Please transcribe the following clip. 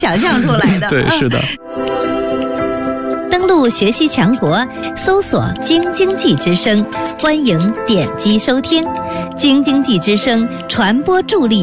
想象出来的。 对，是的。 登录学习强国，搜索京津冀之声，欢迎点击收听。京津冀之声传播助力